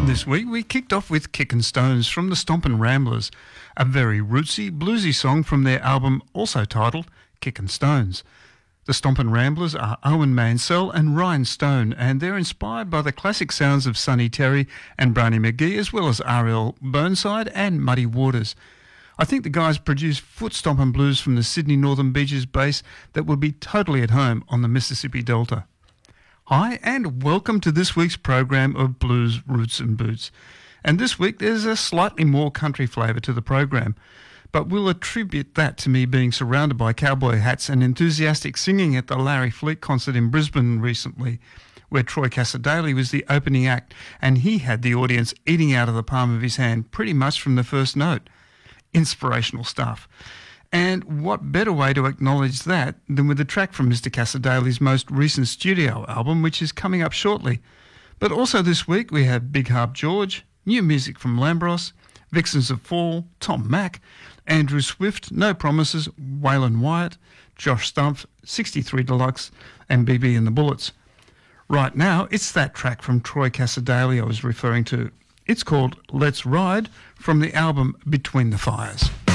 This week we kicked off with Kickin' Stones from the Stompin' Ramblers, a very rootsy, bluesy song from their album also titled Kickin' Stones. The Stompin' Ramblers are Owen Mansell and Ryan Stone, and they're inspired by the classic sounds of Sonny Terry and Barney McGee, as well as R.L. Burnside and Muddy Waters. I think the guys produce foot stompin' blues from the Sydney Northern Beaches base that will be totally at home on the Mississippi Delta. Hi, and welcome to this week's program of Blues, Roots and Boots. And this week there's a slightly more country flavour to the program, but we'll attribute that to me being surrounded by cowboy hats and enthusiastic singing at the Larry Fleet concert in Brisbane recently, where Troy Cassar-Daley was the opening act, and he had the audience eating out of the palm of his hand pretty much from the first note. Inspirational stuff. And what better way to acknowledge that than with a track from Mr. Cassar-Daley's most recent studio album, which is coming up shortly. But also this week we have Big Harp George, new music from Lambros, Vixens of Fall, Tom Mack, Andrew Swift, No Promises, Waylon Wyatt, Josh Stumpf, 63 Deluxe, and BB and the Bullets. Right now, it's that track from Troy Cassar-Daley I was referring to. It's called Let's Ride from the album Between the Fires.